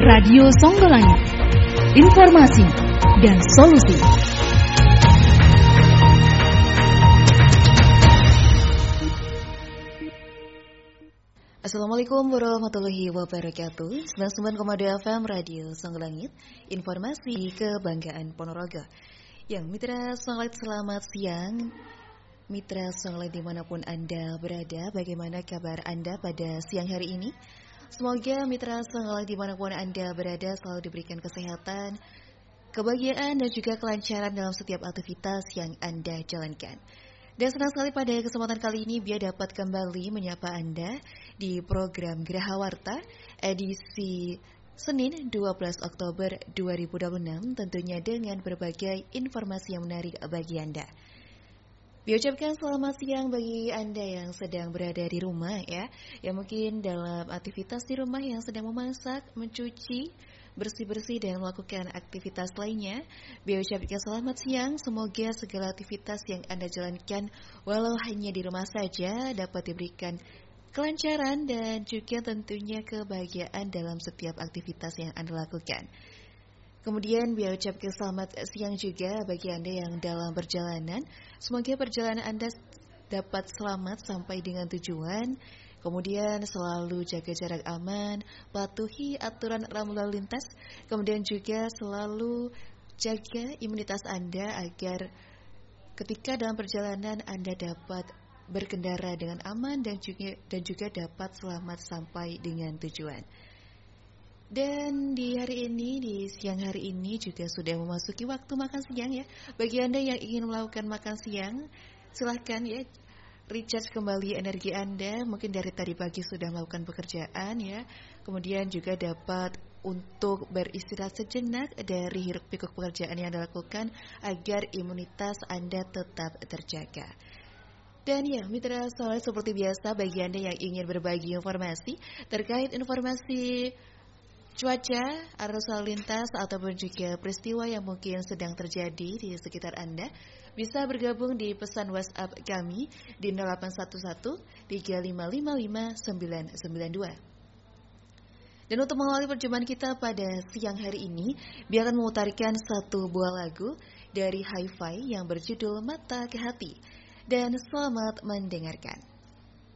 Radio Songgolangit, informasi dan solusi. Assalamualaikum warahmatullahi wabarakatuh. 99,2 FM Radio Songgolangit, informasi kebanggaan Ponorogo. Yang Mitra Songgolangit, selamat siang. Mitra Songgolangit dimanapun Anda berada, bagaimana kabar Anda pada siang hari ini? Semoga Mitra Songgolangit dimanapun Anda berada selalu diberikan kesehatan, kebahagiaan dan juga kelancaran dalam setiap aktivitas yang Anda jalankan. Dan senang sekali pada kesempatan kali ini biar dapat kembali menyapa Anda di program Geraha Warta edisi Senin 12 Oktober 2026, tentunya dengan berbagai informasi yang menarik bagi Anda. Diucapkan selamat siang bagi Anda yang sedang berada di rumah ya, yang mungkin dalam aktivitas di rumah yang sedang memasak, mencuci, bersih-bersih dan melakukan aktivitas lainnya. Biar ucapkan selamat siang, semoga segala aktivitas yang Anda jalankan walau hanya di rumah saja dapat diberikan kelancaran dan juga tentunya kebahagiaan dalam setiap aktivitas yang Anda lakukan. Kemudian biar ucapkan selamat siang juga bagi Anda yang dalam perjalanan. Semoga perjalanan Anda dapat selamat sampai dengan tujuan. Kemudian selalu jaga jarak aman, patuhi aturan rambu lalu lintas. Kemudian juga selalu jaga imunitas Anda agar ketika dalam perjalanan Anda dapat berkendara dengan aman dan juga dapat selamat sampai dengan tujuan. Dan di hari ini, di siang hari ini juga sudah memasuki waktu makan siang ya. Bagi Anda yang ingin melakukan makan siang, silahkan ya recharge kembali energi Anda. Mungkin dari tadi pagi sudah melakukan pekerjaan ya. Kemudian juga dapat untuk beristirahat sejenak dari hiruk pikuk pekerjaan yang Anda lakukan agar imunitas Anda tetap terjaga. Dan ya, Mitra Songgolangit, seperti biasa bagi Anda yang ingin berbagi informasi terkait informasi cuaca, arus lalu lintas, ataupun juga peristiwa yang mungkin sedang terjadi di sekitar Anda, bisa bergabung di pesan WhatsApp kami di 0811 3555 992. Dan untuk mengawali perjumpaan kita pada siang hari ini, biarkan memutarkan satu buah lagu dari Hi-Fi yang berjudul Mata ke Hati. Dan selamat mendengarkan.